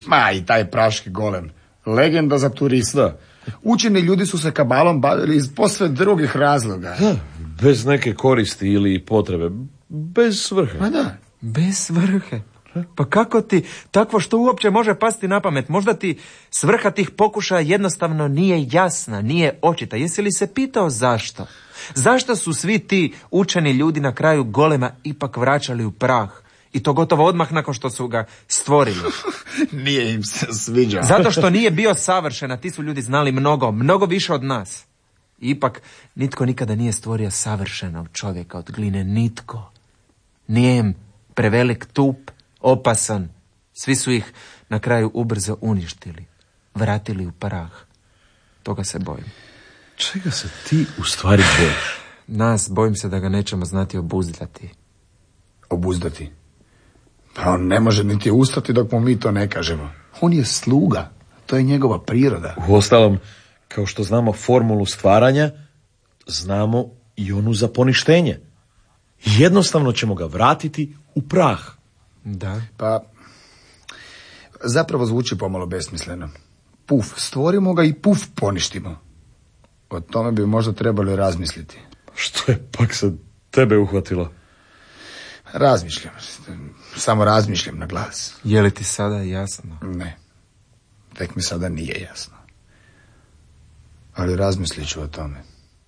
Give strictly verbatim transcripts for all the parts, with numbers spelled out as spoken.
Ma i taj praški golem, legenda za turista. Učeni ljudi su se kabalom bavili iz posve drugih razloga. Da, bez neke koristi ili potrebe, bez svrhe. Ma da. Bez svrhe? Pa kako ti takvo što uopće može pasti na pamet? Možda ti svrha tih pokušaja jednostavno nije jasna, nije očita. Jesi li se pitao zašto? Zašto su svi ti učeni ljudi na kraju golema ipak vraćali u prah? I to gotovo odmah nakon što su ga stvorili. Nije im se sviđao. Zato što nije bio savršen, a ti su ljudi znali mnogo, mnogo više od nas. I ipak nitko nikada nije stvorio savršenog čovjeka od gline, nitko. Nijem, prevelik, tup, opasan. Svi su ih na kraju ubrzo uništili, vratili u prah. Toga se bojim. Čega se ti u stvari bojiš? Nas, bojim se da ga nećemo znati obuzdati. Obuzdati? Pa on ne može niti ustati dok mu mi to ne kažemo. On je sluga, to je njegova priroda. Uostalom, kao što znamo formulu stvaranja, znamo i onu za poništenje. Jednostavno ćemo ga vratiti u prah. Da. Pa, zapravo zvuči pomalo besmisleno. Puf, stvorimo ga i puf poništimo. O tome bi možda trebali razmisliti. Što je pak sad tebe uhvatilo? Razmišljam. Samo razmišljam na glas. Je li ti sada jasno? Ne. Tek mi sada nije jasno. Ali razmislit ću o tome.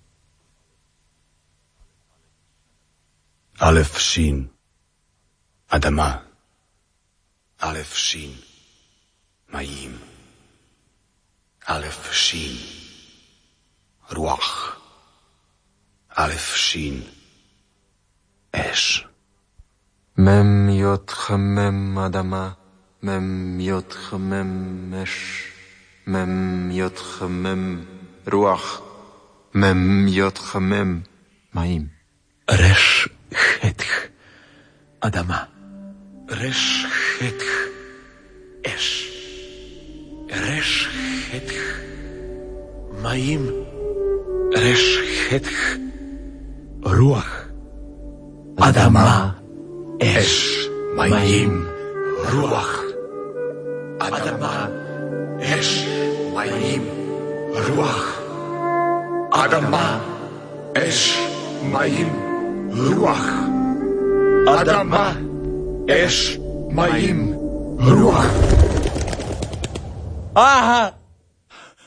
Alef Shin. Adama. Alef Shin. Mayim. Alef Shin. Ruach. Alef Shin. Esh. Mem yot chamem adama, mem yot chamem esh, mem yot chamem ruach, mem yot chamem maim. Resh hetch adama, resh hetch esh, resh hetch maim, resh hetch ruach, adama. Esh, Mayim, Ruach. Adama. Esh, Mayim, Ruach. Adama, Esh, Mayim, Ruach. Adama, Esh, Mayim, Ruach. Aha!